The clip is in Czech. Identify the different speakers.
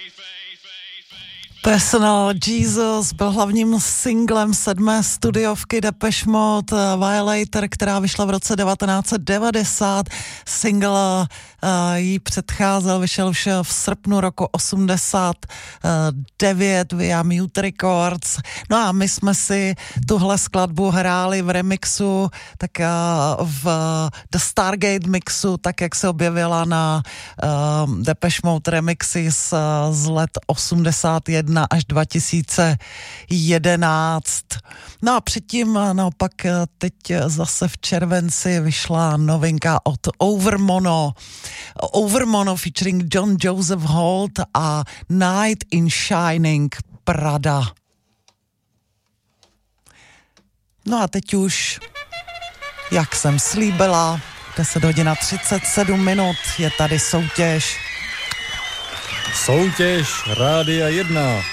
Speaker 1: Personal Jesus byl hlavním singlem 7. studiovky Depeche Mode Violator, která vyšla v roce 1990. Single jí předcházel, vyšel už v srpnu roku 89 via Mute Records. No a my jsme si tuhle skladbu hráli v remixu, tak v The Stargate mixu, tak jak se objevila na Depeche Mode remixy z let 81 až 2011. No a předtím naopak teď zase v červenci vyšla novinka od Overmono. Overmono featuring John Joseph Holt a Night in Shining Prada. No a teď už, jak jsem slíbila, 10 hodin a 37 minut je tady soutěž.
Speaker 2: Soutěž Rádia 1.